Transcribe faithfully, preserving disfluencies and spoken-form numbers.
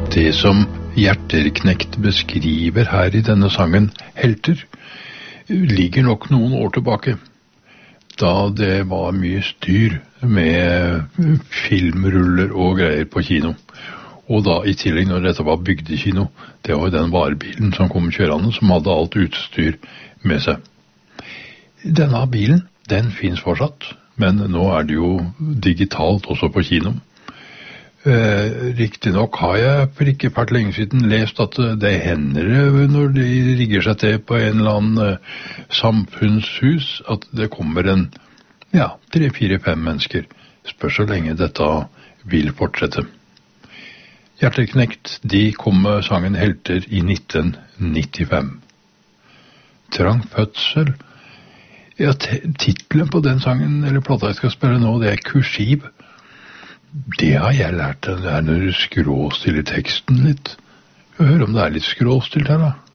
Det som Hjerteknekt beskriver her i denne sangen, Helter, ligger nok noen år tilbake, da det var mye styr med filmruller og greier på kino. Og da i tillegg når dette var bygdekino, det var den varebilen som kom kjørende, som hadde alt utstyr med seg. Denne bilen, den finnes fortsatt, men nå er det jo digitalt også på kino. Eh, riktig nok har jeg for ikke vært lenge siden lest at det hender når de rigger seg til på en eller annen eh, samfunnshus, at det kommer en, ja, tre, fire, fem mennesker. Spør så lenge dette vil fortsette. Hjerteknekt, de kom med sangen Helter i nitten nittifem. Trang fødsel. Ja, titlen på den sangen, eller plata jeg skal spille nå, det er kursiv. Det har jeg lært, det er når du skråstiller teksten litt. Hør om det er litt skråstilt her da.